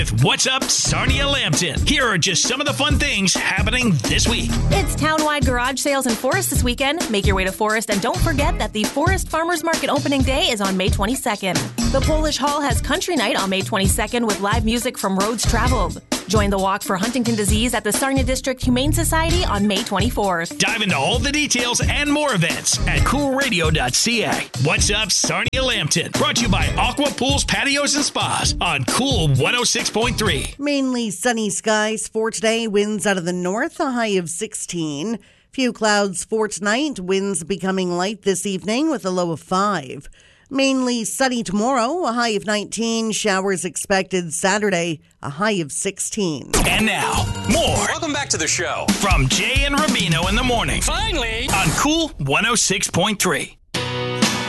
With What's Up, Sarnia Lambton. Here are just some of the fun things happening this week. It's townwide garage sales in Forest this weekend. Make your way to Forest and don't forget that the Forest Farmers Market opening day is on May 22nd. The Polish Hall has Country Night on May 22nd with live music from Roads Traveled. Join the walk for Huntington disease at the Sarnia District Humane Society on May 24th. Dive into all the details and more events at coolradio.ca. What's Up, Sarnia Lambton. Brought to you by Aqua Pools, Patios, and Spas on Cool 106.3. Mainly sunny skies for today. Winds out of the north, a high of 16. Few clouds for tonight. Winds becoming light this evening with a low of 5. Mainly sunny tomorrow, a high of 19. Showers expected Saturday, a high of 16. And now, more. Welcome back to the show. From Jay and Rubino in the morning. Finally. On Cool 106.3.